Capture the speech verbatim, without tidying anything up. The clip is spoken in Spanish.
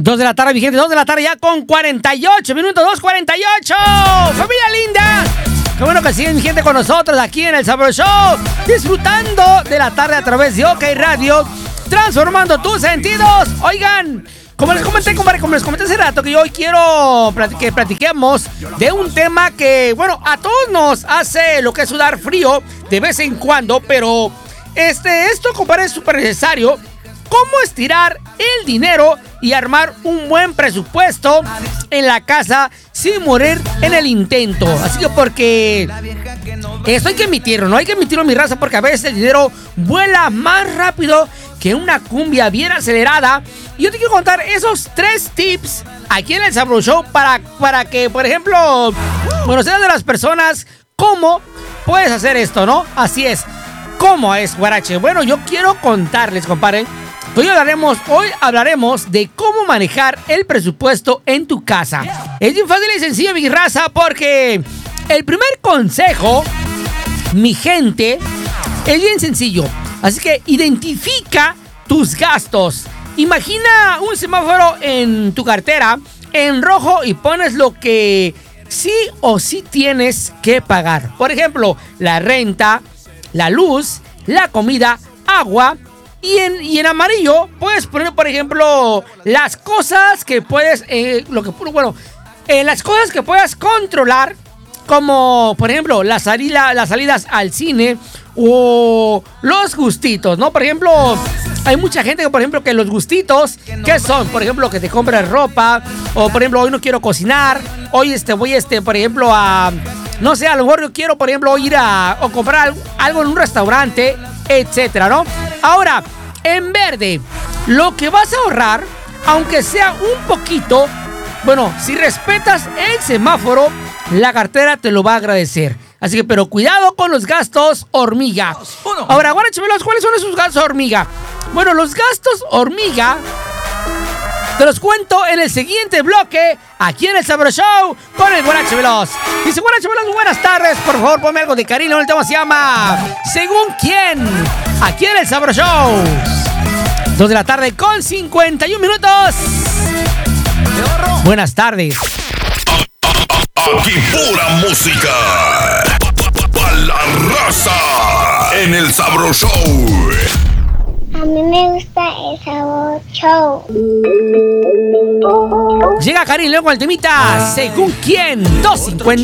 dos de la tarde, mi gente, dos de la tarde ya con cuarenta y ocho minutos, dos cuarenta y ocho. Familia linda, qué bueno que siguen mi gente con nosotros aquí en el Sabroso Show, disfrutando de la tarde a través de OK Radio, transformando tus sentidos. Oigan, como les comenté, compadre, como les comenté hace rato, que yo hoy quiero que platiquemos de un tema que, bueno, a todos nos hace lo que es sudar frío de vez en cuando, pero este, esto, compadre, es súper necesario. ¿Cómo estirar el dinero y armar un buen presupuesto en la casa sin morir en el intento? Así que porque esto hay que admitirlo, ¿no? Hay que admitirlo, mi raza, porque a veces el dinero vuela más rápido que una cumbia bien acelerada. Y yo te quiero contar esos tres tips aquí en el Sabroso Show para, para que, por ejemplo, bueno, seas de las personas, ¿cómo puedes hacer esto, no? Así es. ¿Cómo es, guarache? Bueno, yo quiero contarles, compadre. Hoy hablaremos, hoy hablaremos de cómo manejar el presupuesto en tu casa. Es bien fácil y sencillo, mi raza, porque el primer consejo, mi gente, es bien sencillo. Así que identifica tus gastos. Imagina un semáforo en tu cartera en rojo y pones lo que sí o sí tienes que pagar. Por ejemplo, la renta, la luz, la comida, agua. Y en, y en amarillo puedes poner, por ejemplo, las cosas que puedes, eh, lo que, bueno, eh, las cosas que puedas controlar, como, por ejemplo, la salida, las salidas al cine o los gustitos, ¿no? Por ejemplo, hay mucha gente que, por ejemplo, que los gustitos, ¿qué son? Por ejemplo, que te compras ropa, o, por ejemplo, hoy no quiero cocinar, hoy este, voy, este, por ejemplo, a, no sé, a lo mejor yo quiero, por ejemplo, ir a, o comprar algo, algo en un restaurante, etcétera, ¿no? Ahora, en verde, lo que vas a ahorrar, aunque sea un poquito, bueno, si respetas el semáforo, la cartera te lo va a agradecer. Así que, pero cuidado con los gastos hormiga. Ahora, guarache veloz, ¿cuáles son esos gastos hormiga? Bueno, los gastos hormiga te los cuento en el siguiente bloque, aquí en el Sabroso Show, con el Guarache Veloz. Dice, Guarache Veloz, buenas tardes, por favor, ponme algo de cariño. El tema se llama ¿Según quién? Aquí en el Sabroso Show. dos de la tarde con cincuenta y un minutos. Buenas tardes. Aquí pura música. Pa la raza. En el Sabroso Show. A mí me gusta el Sabor Show. Llega Karin León con el temita ¿Según quién? dos cincuenta.